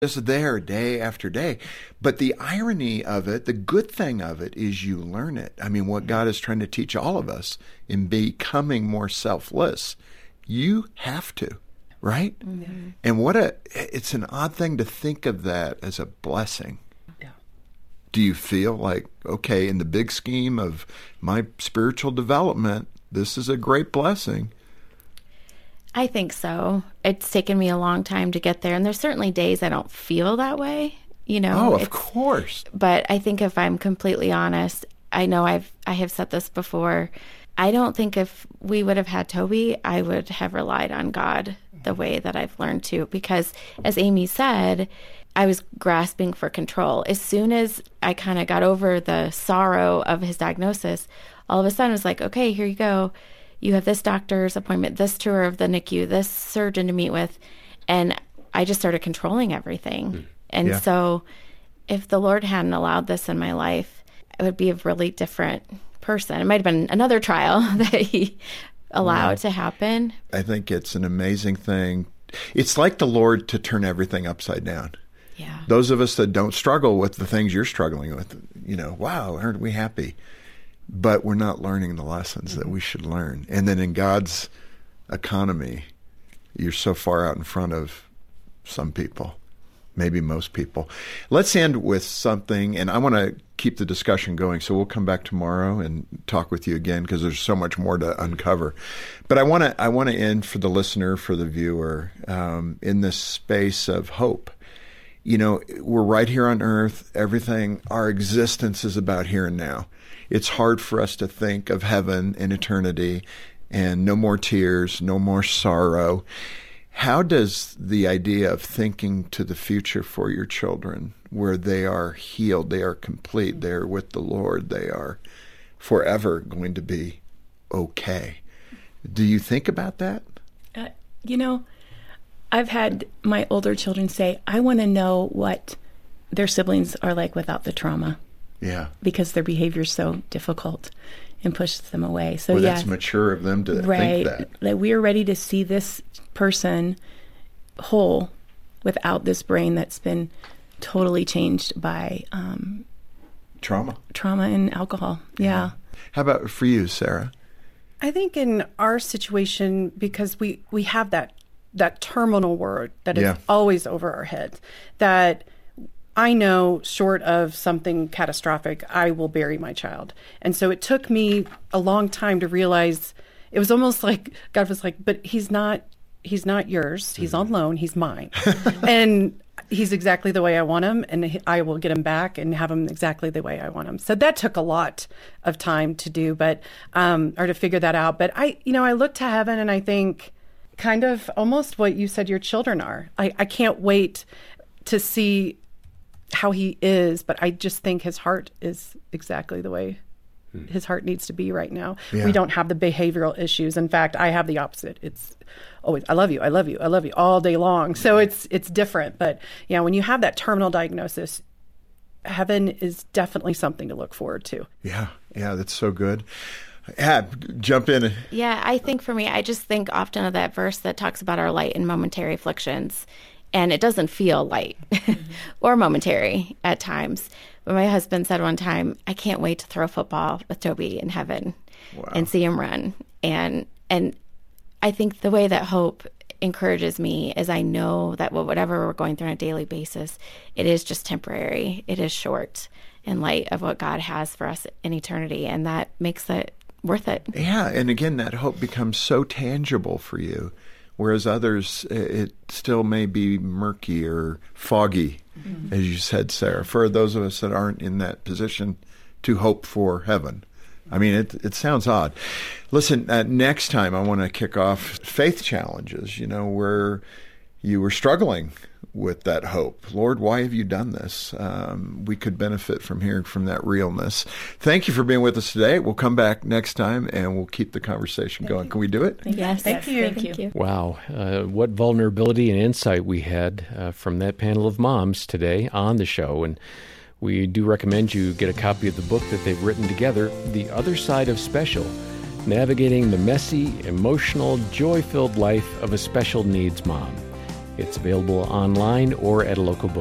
just there day after day. But the irony of it, the good thing of it, is you learn it. I mean, what God is trying to teach all of us in becoming more selfless, you have to, right? Mm-hmm. And it's an odd thing to think of that as a blessing. Yeah. Do you feel like, okay, in the big scheme of my spiritual development, this is a great blessing? I think so. It's taken me a long time to get there. And there's certainly days I don't feel that way, Oh, of course. But I think if I'm completely honest, I know I have said this before. I don't think if we would have had Toby, I would have relied on God the way that I've learned to. Because as Amy said, I was grasping for control. As soon as I kind of got over the sorrow of his diagnosis, all of a sudden it was like, okay, here you go. You have this doctor's appointment, this tour of the NICU, this surgeon to meet with. And I just started controlling everything. And so if the Lord hadn't allowed this in my life, I would be a really different person. It might have been another trial that he allowed to happen. I think it's an amazing thing. It's like the Lord to turn everything upside down. Yeah. Those of us that don't struggle with the things you're struggling with, wow, aren't we happy? But we're not learning the lessons that we should learn. And then in God's economy, you're so far out in front of some people, maybe most people. Let's end with something, and I want to keep the discussion going, so we'll come back tomorrow and talk with you again because there's so much more to uncover. But I want to end for the listener, for the viewer, in this space of hope. We're right here on earth. Everything, our existence is about here and now. It's hard for us to think of heaven and eternity and no more tears, no more sorrow. How does the idea of thinking to the future for your children, where they are healed, they are complete, they're with the Lord, they are forever going to be okay? Do you think about that? I've had my older children say, I want to know what their siblings are like without the trauma. Yeah. Because their behavior is so difficult and pushes them away. So that's mature of them to think that. That we are ready to see this person whole without this brain that's been totally changed by trauma and alcohol. Yeah. How about for you, Sarah? I think in our situation, because we have that terminal word that is always over our heads, that I know short of something catastrophic, I will bury my child. And so it took me a long time to realize, it was almost like God was like, but he's not yours. He's on loan. He's mine. And he's exactly the way I want him. And I will get him back and have him exactly the way I want him. So that took a lot of time to do, but, or to figure that out. But I look to heaven and I think kind of almost what you said your children are. I can't wait to see how he is, but I just think his heart is exactly the way his heart needs to be right now. Yeah. We don't have the behavioral issues. In fact, I have the opposite. It's always, I love you, I love you, I love you all day long. So it's different. But when you have that terminal diagnosis, heaven is definitely something to look forward to. Yeah, that's so good. Jump in. Yeah, I think for me, I just think often of that verse that talks about our light and momentary afflictions. And it doesn't feel light or momentary at times. But my husband said one time, I can't wait to throw football with Toby in heaven and see him run. And I think the way that hope encourages me is I know that whatever we're going through on a daily basis, it is just temporary. It is short in light of what God has for us in eternity. And that makes it worth it. Yeah. And again, that hope becomes so tangible for you. Whereas others, it still may be murky or foggy, as you said, Sarah, for those of us that aren't in that position to hope for heaven. I mean, it sounds odd. Listen, next time I want to kick off faith challenges, where you were struggling with that hope. Lord, why have you done this? We could benefit from hearing from that realness. Thank you for being with us today. We'll come back next time and we'll keep the conversation going. Can we do it? Yes. Thank you. Thank you. Wow. What vulnerability and insight we had from that panel of moms today on the show. And we do recommend you get a copy of the book that they've written together, The Other Side of Special, Navigating the Messy, Emotional, Joy-Filled Life of a Special Needs Mom. It's available online or at a local bookstore.